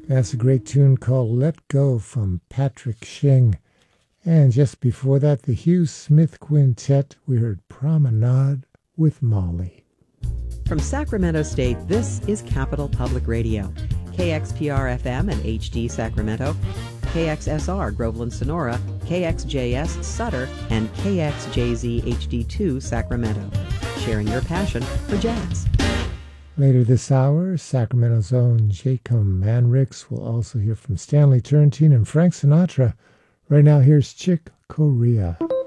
That's a great tune called Let Go from Patrick Shing. And just before that, the Hugh Smith Quintet, we heard Promenade with Molly. From Sacramento State, this is Capital Public Radio. KXPR-FM and HD Sacramento, KXSR Groveland Sonora, KXJS Sutter, and KXJZ HD2 Sacramento. Sharing your passion for jazz. Later this hour, Sacramento's own Jacob Manricks. Will also hear from Stanley Turrentine and Frank Sinatra. Right now, here's Chick Corea.